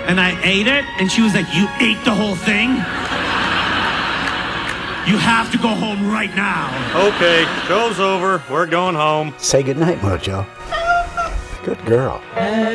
and I ate it, and she was like, "You ate the whole thing? You have to go home right now." Okay, show's over. We're going home. Say goodnight, Mojo. Good girl.